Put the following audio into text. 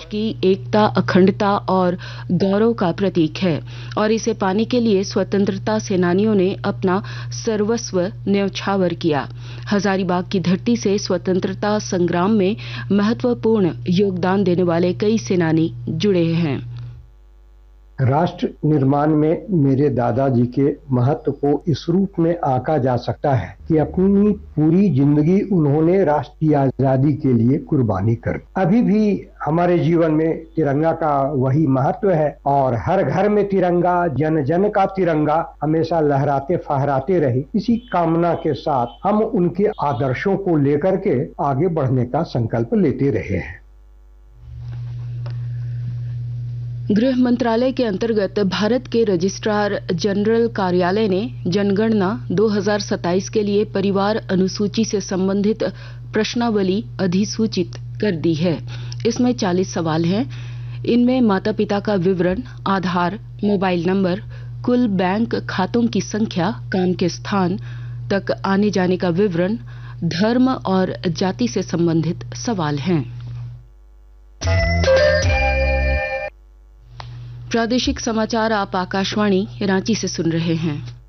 देश की एकता, अखंडता और गौरव का प्रतीक है और इसे पाने के लिए स्वतंत्रता सेनानियों ने अपना सर्वस्व न्यौछावर किया। हजारीबाग की धरती से स्वतंत्रता संग्राम में महत्वपूर्ण योगदान देने वाले कई सेनानी जुड़े हैं। राष्ट्र निर्माण में मेरे दादाजी के महत्व को इस रूप में आंका जा सकता है कि अपनी पूरी जिंदगी उन्होंने राष्ट्र की आजादी के लिए कुर्बानी कर दी। अभी भी हमारे जीवन में तिरंगा का वही महत्व है और हर घर में तिरंगा, जन जन का तिरंगा हमेशा लहराते फहराते रहे। इसी कामना के साथ हम उनके आदर्शों को लेकर के आगे बढ़ने का संकल्प लेते रहे हैं। गृह मंत्रालय के अंतर्गत भारत के रजिस्ट्रार जनरल कार्यालय ने जनगणना 2027 के लिए परिवार अनुसूची से संबंधित प्रश्नावली अधिसूचित कर दी है। इसमें 40 सवाल हैं। इनमें माता पिता का विवरण, आधार, मोबाइल नंबर, कुल बैंक खातों की संख्या, काम के स्थान तक आने जाने का विवरण, धर्म और जाति से संबंधित सवाल हैं। प्रादेशिक समाचार आप आकाशवाणी रांची से सुन रहे हैं।